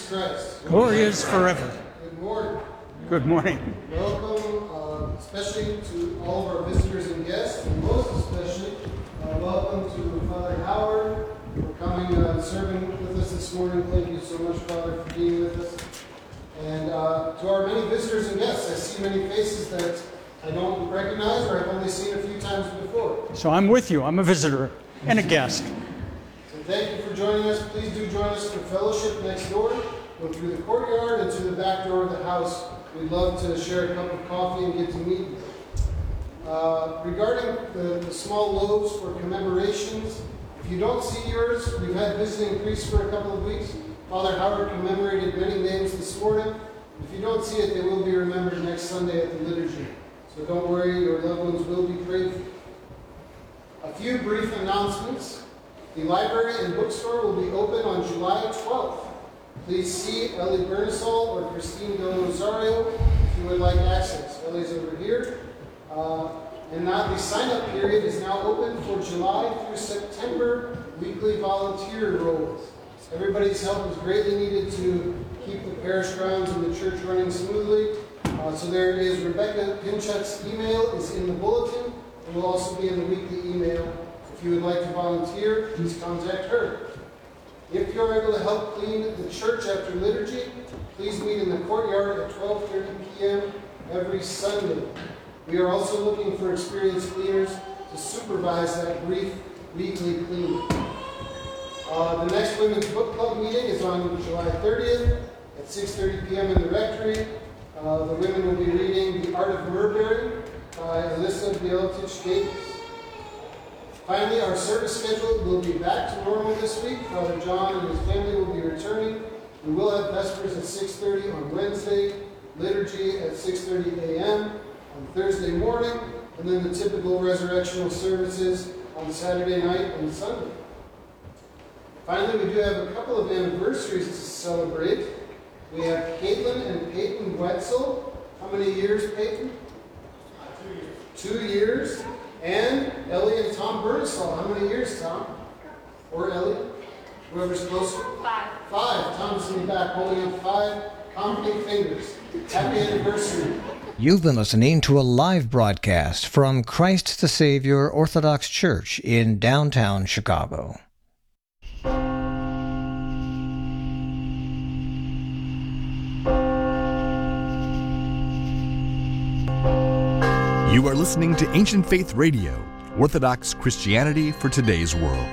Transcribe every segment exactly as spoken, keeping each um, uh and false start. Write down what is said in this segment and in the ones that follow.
Jesus Christ. Glory is forever. Good morning. Good morning. Welcome, uh, especially to all of our visitors and guests, and most especially, uh, welcome to Father Howard for coming uh, and serving with us this morning. Thank you so much, Father, for being with us. And uh, to our many visitors and guests, I see many faces that I don't recognize or I've only seen a few times before. So I'm with you. I'm a visitor and a guest. So thank you for joining us. Please do join us for fellowship next door. Go through the courtyard and to the back door of the house. We'd love to share a cup of coffee and get to meet you. Uh, regarding the, the small loaves for commemorations, if you don't see yours, we've had visiting priests for a couple of weeks. Father Howard commemorated many names this morning. If you don't see it, they will be remembered next Sunday at the liturgy. So don't worry, your loved ones will be prayed for. A few brief announcements. The library and bookstore will be open on July twelfth. Please see Ellie Bernisol or Christine Del Rosario if you would like access. Ellie's over here. Uh, and now the sign-up period is now open for July through September weekly volunteer roles. Everybody's help is greatly needed to keep the parish grounds and the church running smoothly. Uh, so there is Rebecca Pinchuk's email is in the bulletin and will also be in the weekly email. If you would like to volunteer, please contact her. If you're able to help clean the church after liturgy, please meet in the courtyard at twelve thirty p.m. every Sunday. We are also looking for experienced cleaners to supervise that brief weekly cleaning. Uh, the next Women's Book Club meeting is on July thirtieth at six thirty p.m. in the rectory. Uh, the women will be reading The Art of Murbearing by Alyssa Bieltich-Gates. Finally, our service schedule will be back to normal this week. Father John and his family will be returning. We will have Vespers at six thirty on Wednesday, liturgy at six thirty a.m. on Thursday morning, and then the typical resurrectional services on Saturday night and Sunday. Finally, we do have a couple of anniversaries to celebrate. We have Caitlin and Peyton Wetzel. How many years, Peyton? Two years. Two years. And Ellie and Tom Bernisol. How many years, Tom? Or Ellie? Whoever's closer? Five. Five. Tom's in the back holding up five counting fingers. Happy anniversary. You've been listening to a live broadcast from Christ the Savior Orthodox Church in downtown Chicago. You are listening to Ancient Faith Radio, Orthodox Christianity for today's world.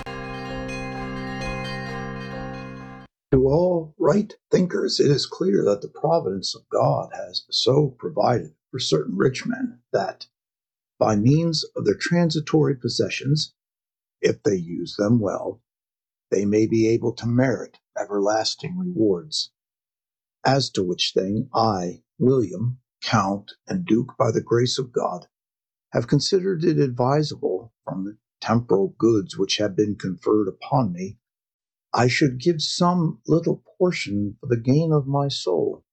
To all right thinkers, it is clear that the providence of God has so provided for certain rich men that, by means of their transitory possessions, if they use them well, they may be able to merit everlasting rewards. As to which thing I, William, Count, and Duke, by the grace of God, have considered it advisable, from the temporal goods which have been conferred upon me, I should give some little portion for the gain of my soul.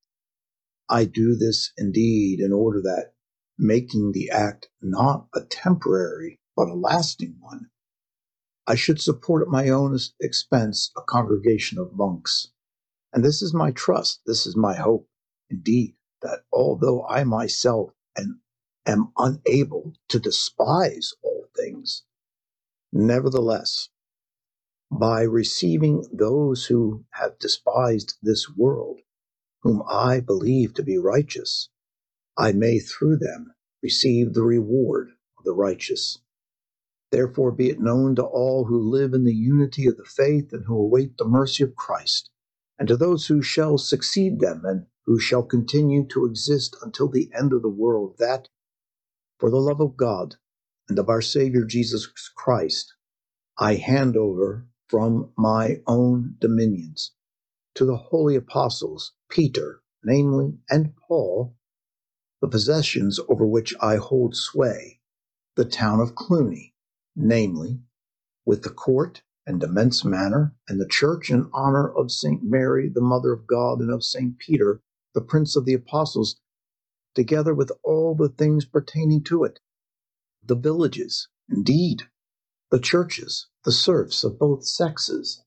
I do this indeed in order that, making the act not a temporary but a lasting one, I should support at my own expense a congregation of monks. And this is my trust, this is my hope, indeed, that although I myself am, am unable to despise all things, nevertheless, by receiving those who have despised this world, whom I believe to be righteous, I may through them receive the reward of the righteous. Therefore be it known to all who live in the unity of the faith and who await the mercy of Christ, and to those who shall succeed them and who shall continue to exist until the end of the world, that, for the love of God and of our Savior Jesus Christ, I hand over from my own dominions to the holy apostles, Peter, namely, and Paul, the possessions over which I hold sway, the town of Cluny, namely, with the court and immense manor, and the church in honor of Saint Mary, the Mother of God, and of Saint Peter, the Prince of the Apostles, together with all the things pertaining to it, the villages, indeed, the churches, the serfs of both sexes,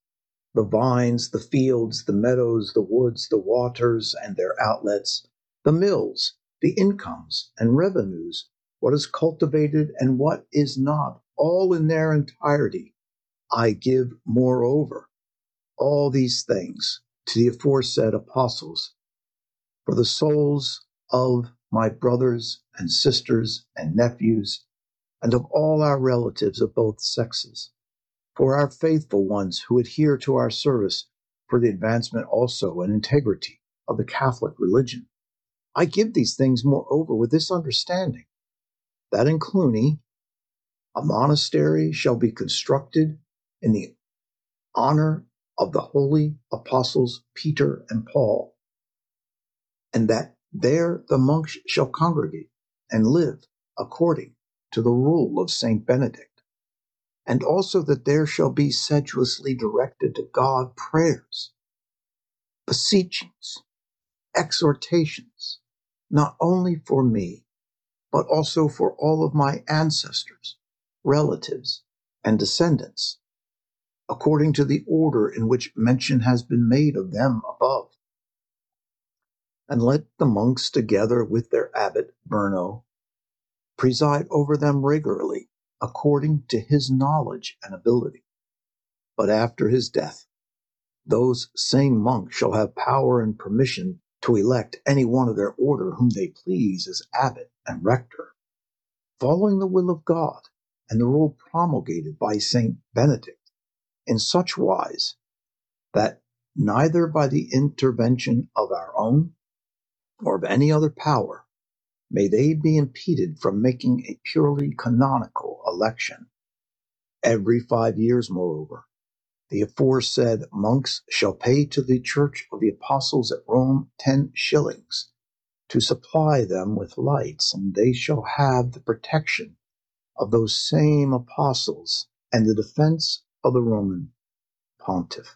the vines, the fields, the meadows, the woods, the waters and their outlets, the mills, the incomes and revenues, what is cultivated and what is not, all in their entirety, I give moreover all these things to the aforesaid apostles for the souls of my brothers and sisters and nephews and of all our relatives of both sexes, for our faithful ones who adhere to our service, for the advancement also and integrity of the Catholic religion. I give these things moreover with this understanding, that in Cluny a monastery shall be constructed in the honor of the holy apostles Peter and Paul, and that there the monks shall congregate and live according to the rule of Saint Benedict, and also that there shall be sedulously directed to God prayers, beseechings, exhortations, not only for me, but also for all of my ancestors, relatives, and descendants, according to the order in which mention has been made of them above. And let the monks, together with their abbot Berno, preside over them regularly, according to his knowledge and ability. But after his death, those same monks shall have power and permission to elect any one of their order whom they please as abbot and rector, following the will of God and the rule promulgated by Saint Benedict, in such wise that neither by the intervention of our own or of any other power may they be impeded from making a purely canonical election. Every five years, moreover, the aforesaid monks shall pay to the Church of the Apostles at Rome ten shillings to supply them with lights, and they shall have the protection of those same apostles and the defense of the Roman pontiff.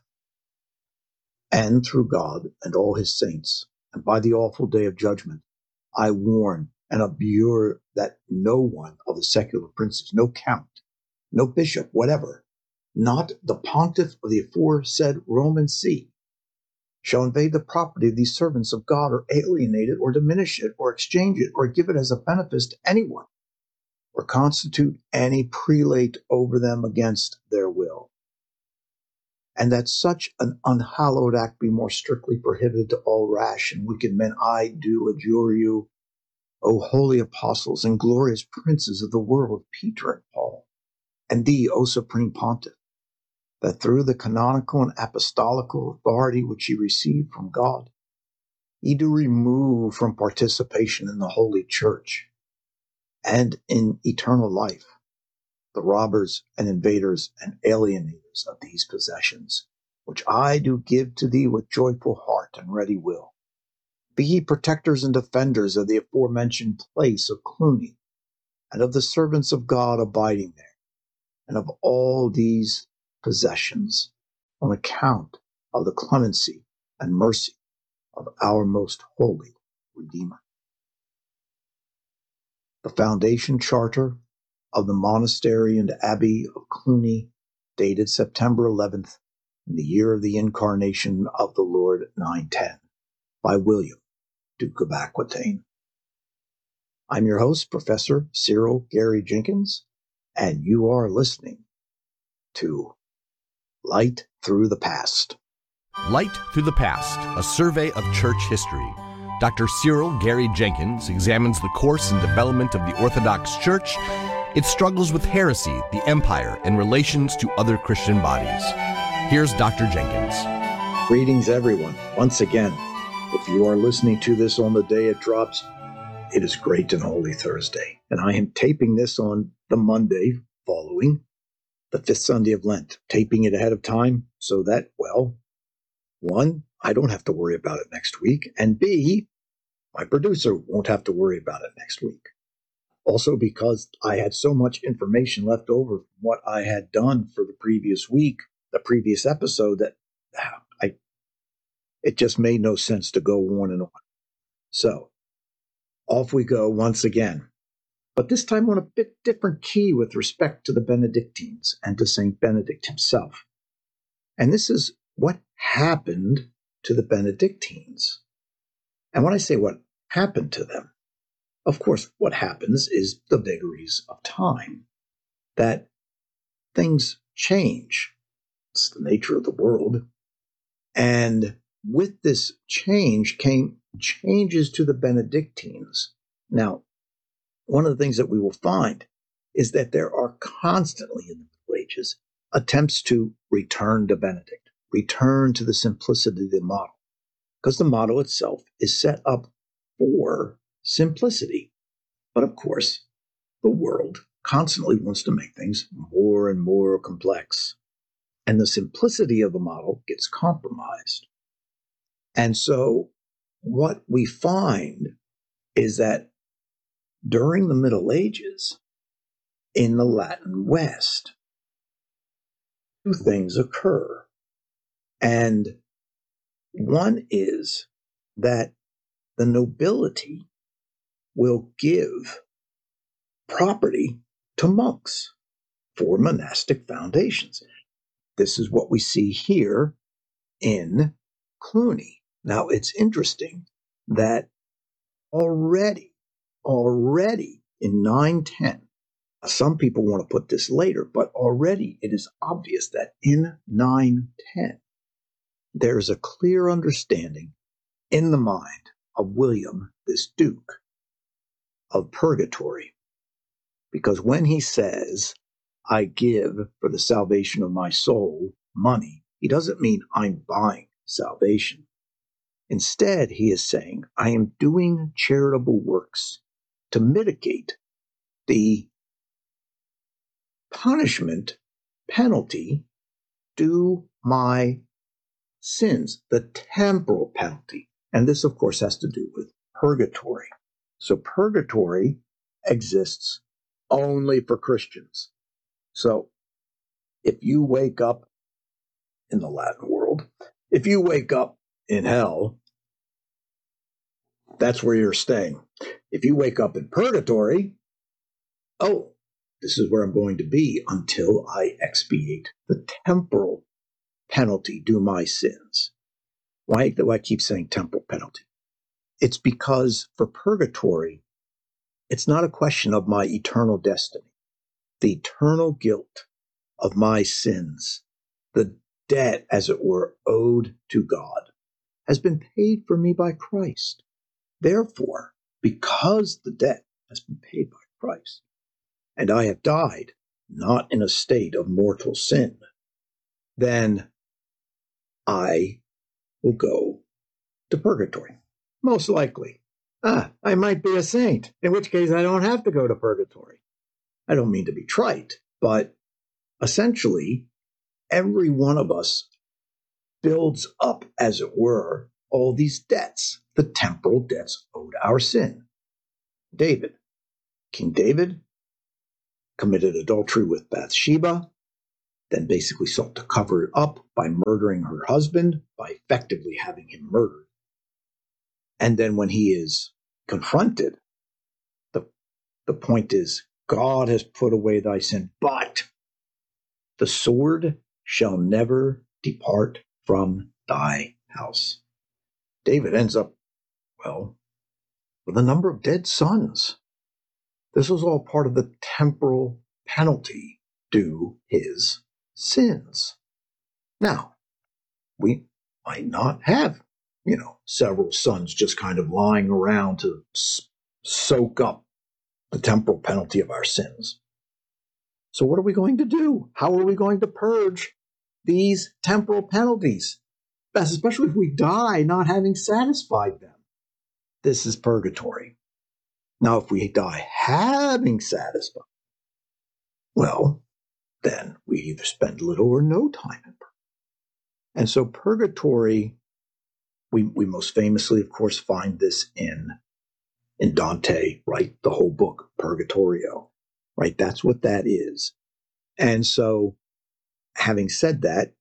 And through God and all his saints, and by the awful day of judgment, I warn and abjure that no one of the secular princes, no count, no bishop, whatever, not the pontiff of the aforesaid Roman see, shall invade the property of these servants of God, or alienate it, or diminish it, or exchange it, or give it as a benefice to anyone, or constitute any prelate over them against their will. And that such an unhallowed act be more strictly prohibited to all rash and wicked men, I do adjure you, O holy apostles and glorious princes of the world, Peter and Paul, and thee, O supreme pontiff, that through the canonical and apostolical authority which ye received from God, ye do remove from participation in the holy church and in eternal life the robbers and invaders and alienators of these possessions, which I do give to thee with joyful heart and ready will. Be ye protectors and defenders of the aforementioned place of Cluny, and of the servants of God abiding there, and of all these possessions, on account of the clemency and mercy of our most holy Redeemer. The foundation charter of the monastery and abbey of Cluny, dated September eleventh, in the year of the incarnation of the Lord nine ten, by William, Duke of Aquitaine. I'm your host, Professor Cyril Gary Jenkins, and you are listening to Light Through the Past. Light Through the Past, a survey of church history. Doctor Cyril Gary Jenkins examines the course and development of the Orthodox Church, its struggles with heresy, the empire, and relations to other Christian bodies. Here's Doctor Jenkins. Greetings, everyone. Once again, if you are listening to this on the day it drops, it is Great and Holy Thursday, and I am taping this on the Monday following the fifth Sunday of Lent, taping it ahead of time so that, well, one, I don't have to worry about it next week, and B, my producer won't have to worry about it next week. Also because I had so much information left over from what I had done for the previous week, the previous episode, that I it just made no sense to go on and on. So, off we go once again. But this time on a bit different key with respect to the Benedictines and to Saint Benedict himself. And this is what happened to the Benedictines? And when I say what happened to them, of course, what happens is the vagaries of time, that things change. It's the nature of the world. And with this change came changes to the Benedictines. Now, one of the things that we will find is that there are constantly in the Middle Ages attempts to return to Benedict, return to the simplicity of the model, because the model itself is set up for simplicity. But of course, the world constantly wants to make things more and more complex, and the simplicity of the model gets compromised. And so what we find is that during the Middle Ages, in the Latin West, two things occur. And one is that the nobility will give property to monks for monastic foundations. This is what we see here in Cluny. Now, it's interesting that already, already in nine ten, some people want to put this later, but already it is obvious that in nine ten, there's a clear understanding in the mind of William, this Duke, of purgatory. Because when he says, I give for the salvation of my soul money, he doesn't mean I'm buying salvation. Instead, he is saying, I am doing charitable works to mitigate the punishment, penalty due my sins, the temporal penalty. And this, of course, has to do with purgatory. So purgatory exists only for Christians. So if you wake up in the Latin world, if you wake up in hell, that's where you're staying. If you wake up in purgatory, oh, this is where I'm going to be until I expiate the temporal penalty due my sins. Why do I keep saying temporal penalty? It's because for purgatory, it's not a question of my eternal destiny. The eternal guilt of my sins, the debt, as it were, owed to God, has been paid for me by Christ. Therefore, because the debt has been paid by Christ, and I have died not in a state of mortal sin, then I will go to purgatory. Most likely. Ah, I might be a saint, in which case I don't have to go to purgatory. I don't mean to be trite, but essentially, every one of us builds up, as it were, all these debts, the temporal debts owed our sin. David, King David, committed adultery with Bathsheba, then basically sought to cover it up by murdering her husband, by effectively having him murdered. And then when he is confronted, the, the point is, God has put away thy sin, but the sword shall never depart from thy house. David ends up, well, with a number of dead sons. This was all part of the temporal penalty due his sins. Now, we might not have, you know, several sons just kind of lying around to s- soak up the temporal penalty of our sins. So what are we going to do? How are we going to purge these temporal penalties? Especially if we die not having satisfied them. This is purgatory. Now, if we die having satisfied, well, then we either spend little or no time in purgatory. And so purgatory, we, we most famously, of course, find this in, in Dante, right? The whole book, Purgatorio, right? That's what that is. And so, having said that,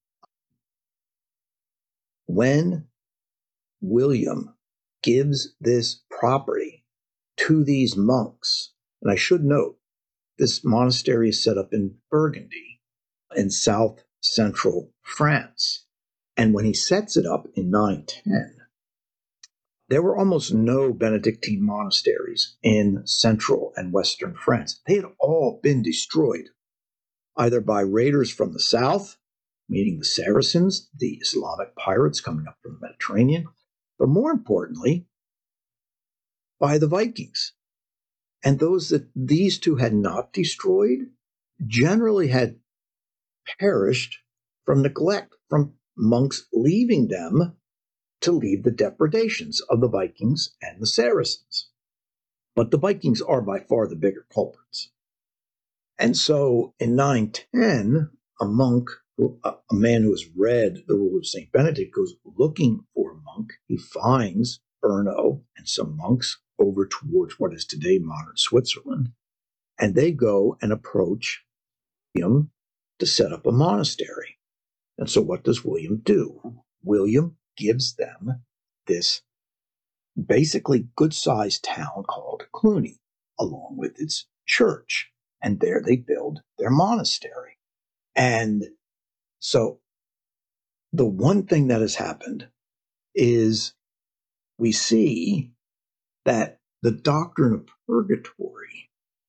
when William gives this property to these monks, and I should note, this monastery is set up in Burgundy, in south central France. And when he sets it up in nine ten, there were almost no Benedictine monasteries in central and western France. They had all been destroyed, either by raiders from the south, meaning the Saracens, the Islamic pirates coming up from the Mediterranean, but more importantly, by the Vikings. And those that these two had not destroyed generally had perished from neglect, from monks leaving them to leave the depredations of the Vikings and the Saracens. But the Vikings are by far the bigger culprits. And so in nine ten, a monk, a man who has read the Rule of Saint Benedict, goes looking for a monk. He finds Erno and some monks over towards what is today modern Switzerland, and they go and approach William to set up a monastery. And so what does William do? William gives them this basically good-sized town called Cluny, along with its church. And there they build their monastery. And so the one thing that has happened is we see that the doctrine of purgatory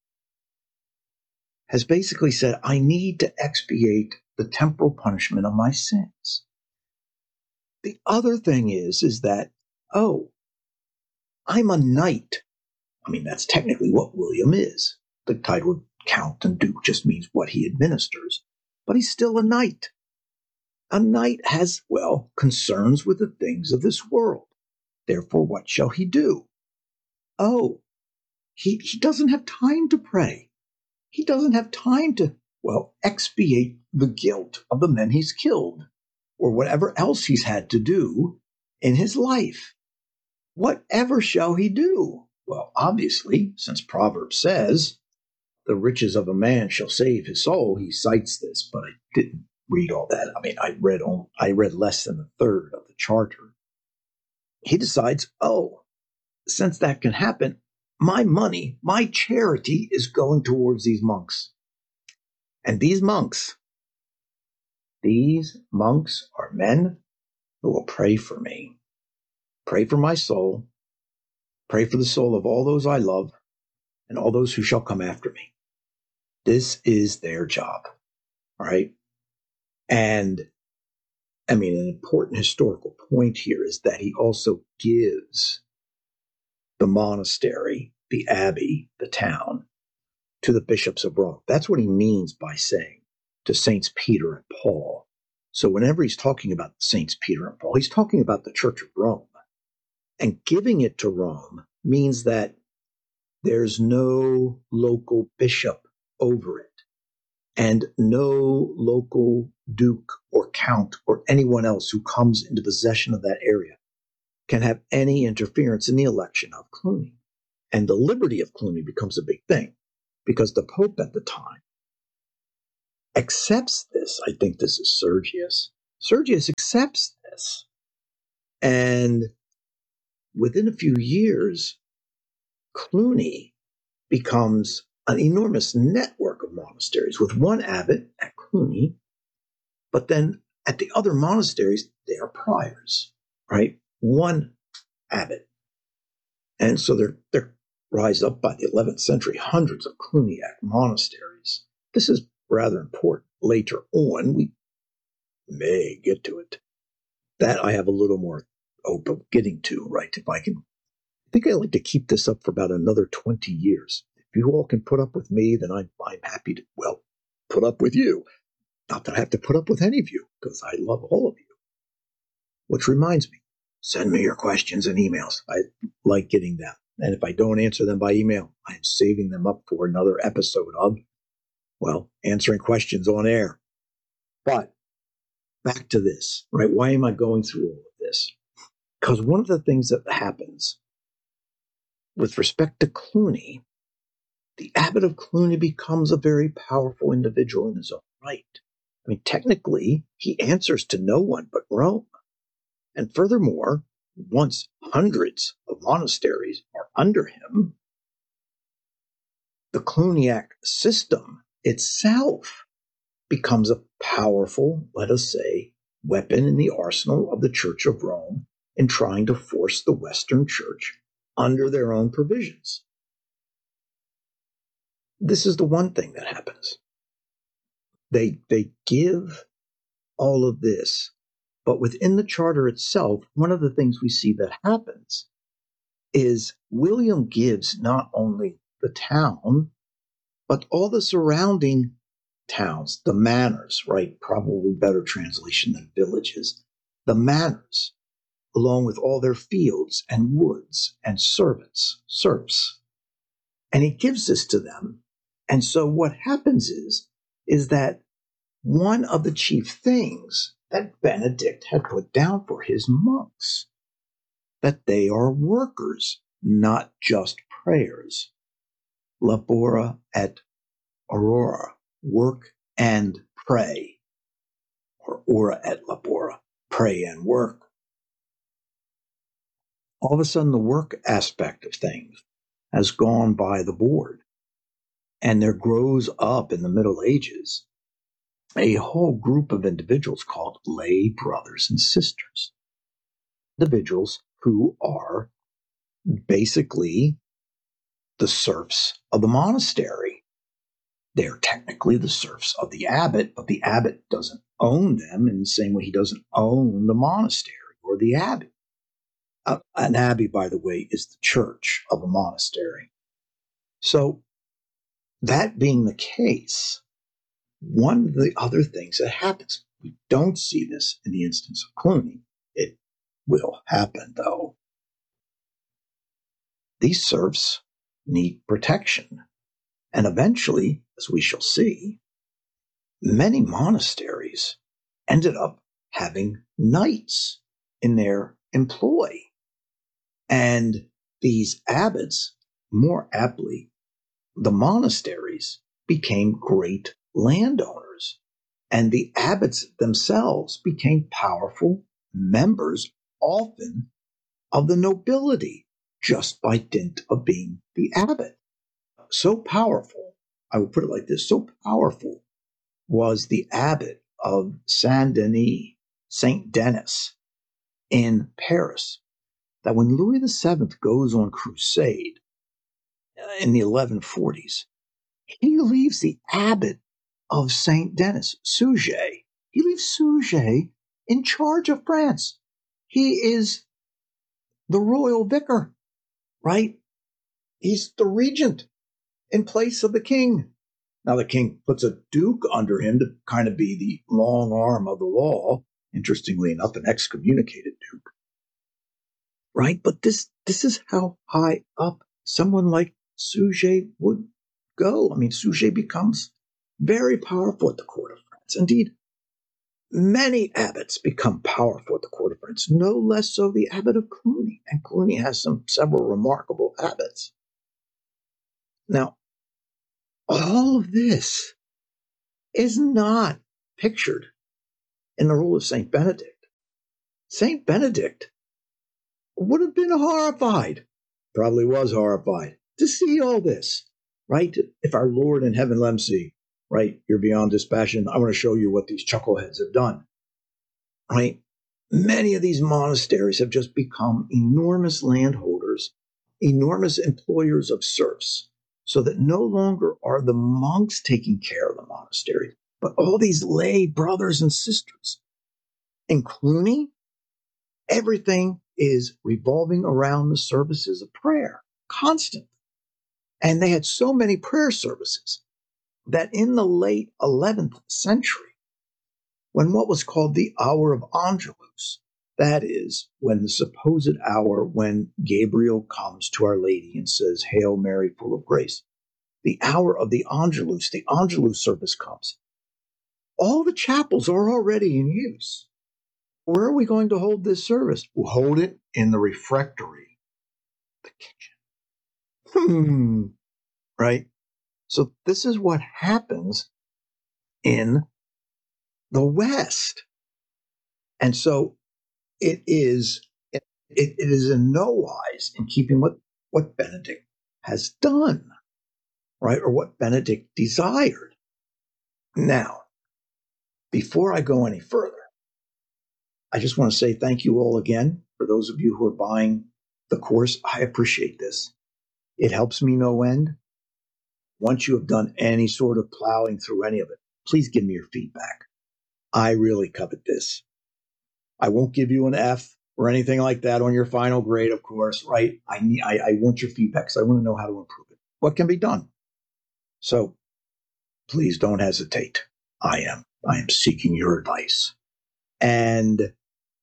has basically said, I need to expiate the temporal punishment of my sins. The other thing is, is that, oh, I'm a knight. I mean, that's technically what William is. The title of count and duke just means what he administers. But he's still a knight. A knight has, well, concerns with the things of this world. Therefore, what shall he do? Oh, he, he doesn't have time to pray. He doesn't have time to, well, expiate the guilt of the men he's killed, or whatever else he's had to do in his life. Whatever shall he do? Well, obviously, since Proverbs says, the riches of a man shall save his soul, he cites this, but I didn't read all that. I mean, I read only, I read less than a third of the charter. He decides, oh, since that can happen, my money, my charity is going towards these monks. And these monks, these monks are men who will pray for me, pray for my soul, pray for the soul of all those I love, and all those who shall come after me. This is their job, all right? And, I mean, an important historical point here is that he also gives the monastery, the abbey, the town, to the bishops of Rome. That's what he means by saying to Saints Peter and Paul. So whenever he's talking about Saints Peter and Paul, he's talking about the Church of Rome. And giving it to Rome means that there's no local bishop over it, and no local duke or count or anyone else who comes into possession of that area can have any interference in the election of Cluny. And the liberty of Cluny becomes a big thing, because the Pope at the time accepts this. I think this is Sergius. Sergius accepts this. And within a few years, Cluny becomes an enormous network of monasteries with one abbot at Cluny, but then at the other monasteries, they are priors, right? One abbot. And so there, there rise up by the eleventh century hundreds of Cluniac monasteries. This is rather important. Later on, we may get to it. That I have a little more hope of getting to, right? If I can, I think I'd like to keep this up for about another twenty years. If you all can put up with me, then I'm, I'm happy to, well, put up with you. Not that I have to put up with any of you, because I love all of you. Which reminds me, send me your questions and emails. I like getting them. And if I don't answer them by email, I am saving them up for another episode of, well, answering questions on air. But back to this, right? Why am I going through all of this? Because one of the things that happens with respect to Cluny, the abbot of Cluny becomes a very powerful individual in his own right. I mean, technically, he answers to no one but Rome. And furthermore, once hundreds of monasteries are under him, the Cluniac system itself becomes a powerful, let us say, weapon in the arsenal of the Church of Rome in trying to force the Western Church under their own provisions. This is the one thing that happens. They, they give all of this, but within the charter itself, one of the things we see that happens is William gives not only the town, but all the surrounding towns, the manors, right? Probably better translation than villages. The manors, along with all their fields and woods and servants, serfs. And he gives this to them. And so what happens is, is that one of the chief things that Benedict had put down for his monks, that they are workers, not just prayers. Labora et aurora, work and pray. Or ora et labora, pray and work. All of a sudden, the work aspect of things has gone by the board. And there grows up in the Middle Ages a whole group of individuals called lay brothers and sisters. Individuals who are basically the serfs of the monastery. They're technically the serfs of the abbot, but the abbot doesn't own them in the same way he doesn't own the monastery or the abbey. Uh, an abbey, by the way, is the church of a monastery. So, that being the case, one of the other things that happens, we don't see this in the instance of Cluny. It will happen, though. These serfs need protection. And eventually, as we shall see, many monasteries ended up having knights in their employ. And these abbots, more aptly, the monasteries, became great landowners. And the abbots themselves became powerful members, often, of the nobility, just by dint of being the abbot. So powerful, I will put it like this, so powerful was the abbot of Saint Denis, Saint Denis, in Paris, that when Louis the Seventh goes on crusade in the eleven forties, he leaves the abbot of Saint Denis, Suger. He leaves Suger in charge of France. He is the royal vicar, right? He's the regent in place of the king. Now the king puts a duke under him to kind of be the long arm of the law. Interestingly enough, an excommunicated duke. Right? But this, this is how high up someone like Suger would go. I mean, Suger becomes very powerful at the court of France. Indeed, many abbots become powerful at the court of France, no less so the abbot of Cluny. And Cluny has some several remarkable abbots. Now, all of this is not pictured in the rule of Saint Benedict. Saint Benedict would have been horrified, probably was horrified, to see all this, right? If our Lord in heaven let him see, right, you're beyond dispassion, I want to show you what these chuckleheads have done, right? Many of these monasteries have just become enormous landholders, enormous employers of serfs, so that no longer are the monks taking care of the monastery, but all these lay brothers and sisters. In Cluny, everything is revolving around the services of prayer, constantly. And they had so many prayer services that in the late eleventh century, when what was called the hour of Angelus, that is, when the supposed hour when Gabriel comes to Our Lady and says, "Hail Mary, full of grace," the hour of the Angelus, the Angelus service comes. All the chapels are already in use. Where are we going to hold this service? We'll hold it in the refectory, the kitchen. Hmm. Right? So this is what happens in the West. And so it is, it, it is in no wise in keeping what, what Benedict has done, right? Or what Benedict desired. Now, before I go any further, I just want to say thank you all again. For those of you who are buying the course, I appreciate this. It helps me no end. Once you have done any sort of plowing through any of it, please give me your feedback. I really covet this. I won't give you an F or anything like that on your final grade, of course, right? I need, I, I want your feedback because I want to know how to improve it. What can be done? So please don't hesitate. I am. I am seeking your advice. And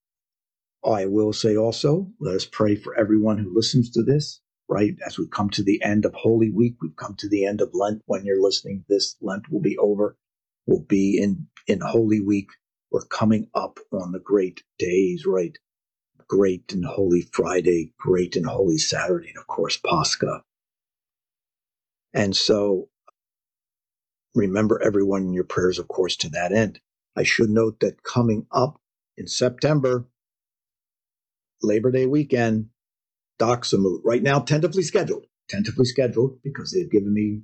I will say also, let us pray for everyone who listens to this, right? As we come to the end of Holy Week, we've come to the end of Lent. When you're listening, this Lent will be over. We'll be in, in Holy Week. We're coming up on the great days, right? Great and Holy Friday, great and Holy Saturday, and of course, Pascha. And so remember everyone in your prayers, of course, to that end. I should note that coming up in September, Labor Day weekend, Doxamut, right now tentatively scheduled, tentatively scheduled because they've given me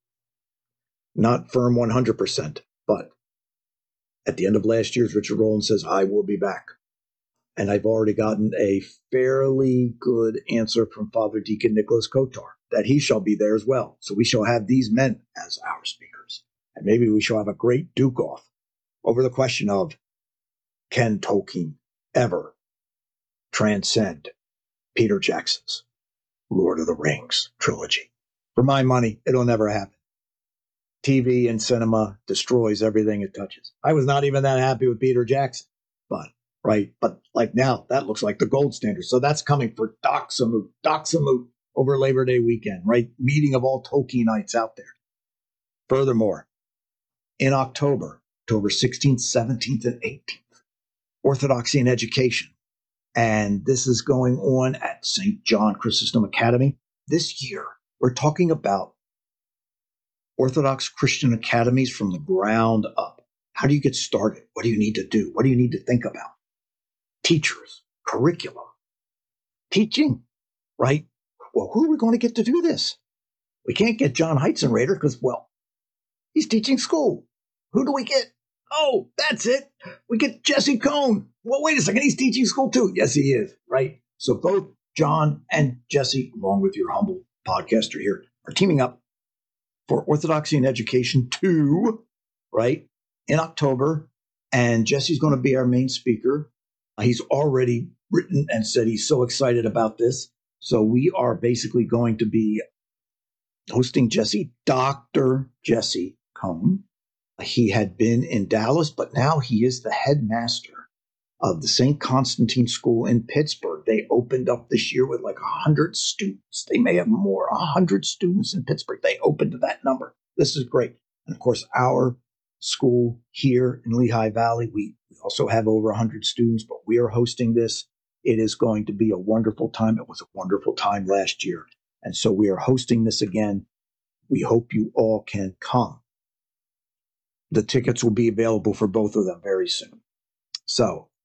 not firm one hundred percent, but at the end of last year's, Richard Rowland says, I will be back. And I've already gotten a fairly good answer from Father Deacon Nicholas Kotar that he shall be there as well. So we shall have these men as our speakers. And maybe we shall have a great duke-off over the question of, can Tolkien ever transcend Peter Jackson's Lord of the Rings trilogy? For my money, it'll never happen. T V and cinema destroys everything it touches. I was not even that happy with Peter Jackson, but right. But like now, that looks like the gold standard. So that's coming for Doxamut, Doxamut over Labor Day weekend, right? Meeting of all Tolkienites out there. Furthermore, in October, October sixteenth, seventeenth, and eighteenth, Orthodoxy in Education. And this is going on at Saint John Chrysostom Academy. This year, we're talking about Orthodox Christian academies from the ground up. How do you get started? What do you need to do? What do you need to think about? Teachers, curriculum, teaching, right? Well, who are we going to get to do this? We can't get John Heitzenrader because, well, he's teaching school. Who do we get? Oh, that's it. We get Jesse Cohn. Well, wait a second. He's teaching school too. Yes, he is, right? So both John and Jesse, along with your humble podcaster here, are teaming up for Orthodoxy in Education two, right, in October. And Jesse's going to be our main speaker. He's already written and said he's so excited about this. So we are basically going to be hosting Jesse, Doctor Jesse Cohn. He had been in Dallas, but now he is the headmaster of the Saint Constantine School in Pittsburgh. They opened up this year with like one hundred students. They may have more, one hundred students in Pittsburgh. They opened to that number. This is great. And of course, our school here in Lehigh Valley, we also have over one hundred students, but we are hosting this. It is going to be a wonderful time. It was a wonderful time last year. And so we are hosting this again. We hope you all can come. The tickets will be available for both of them very soon. So